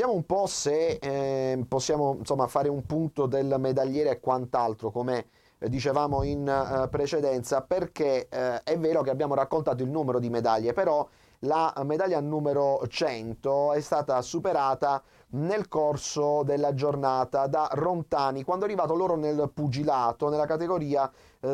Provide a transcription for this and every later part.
Vediamo un po' se possiamo insomma fare un punto del medagliere e quant'altro, come dicevamo in precedenza, perché è vero che abbiamo raccontato il numero di medaglie, però la medaglia numero 100 è stata superata nel corso della giornata da Rontani, quando è arrivato loro nel pugilato, nella categoria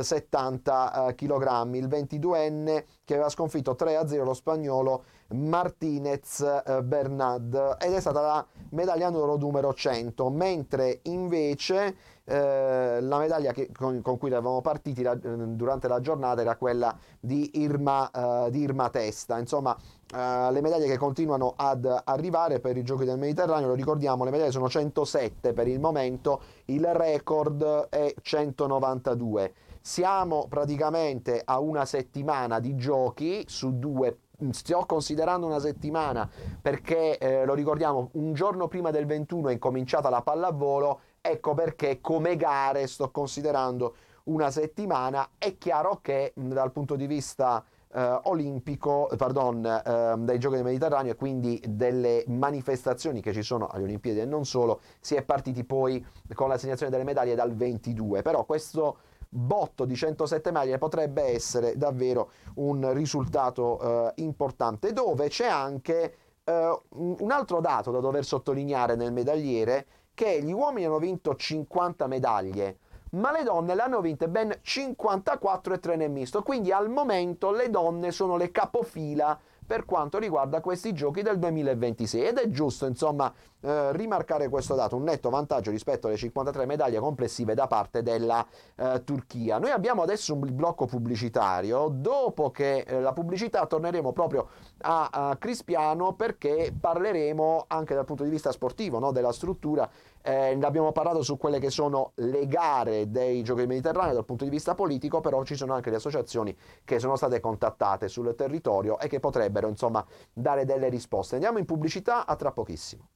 70 kg, il 22enne che aveva sconfitto 3-0 lo spagnolo Martinez Bernad, ed è stata la medaglia numero 100, mentre invece la medaglia con cui eravamo partiti durante la giornata era quella di Irma Testa. Insomma, le medaglie che continuano ad arrivare per i Giochi del Mediterraneo, lo ricordiamo, le medaglie sono 107 per il momento, il record è 192. Siamo praticamente a una settimana di giochi su due. Sto considerando una settimana perché lo ricordiamo, un giorno prima del 21 è incominciata la pallavolo, ecco perché come gare sto considerando una settimana. È chiaro che dal punto di vista olimpico, dai Giochi del Mediterraneo e quindi delle manifestazioni che ci sono alle Olimpiadi e non solo, si è partiti poi con l'assegnazione delle medaglie dal 22, però questo botto di 107 medaglie potrebbe essere davvero un risultato importante, dove c'è anche un altro dato da dover sottolineare nel medagliere, che gli uomini hanno vinto 50 medaglie, ma le donne le hanno vinte ben 54 e 3 nel misto, quindi al momento le donne sono le capofila per quanto riguarda questi giochi del 2026, ed è giusto insomma rimarcare questo dato, un netto vantaggio rispetto alle 53 medaglie complessive da parte della Turchia. Noi abbiamo adesso un blocco pubblicitario, dopo che la pubblicità torneremo proprio a Crispiano, perché parleremo anche dal punto di vista sportivo, no, della struttura. Ne abbiamo parlato su quelle che sono le gare dei Giochi del Mediterraneo dal punto di vista politico, però ci sono anche le associazioni che sono state contattate sul territorio e che potrebbero insomma dare delle risposte. Andiamo in pubblicità, a tra pochissimo.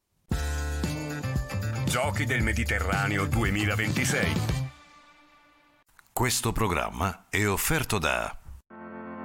Giochi del Mediterraneo 2026. Questo programma è offerto da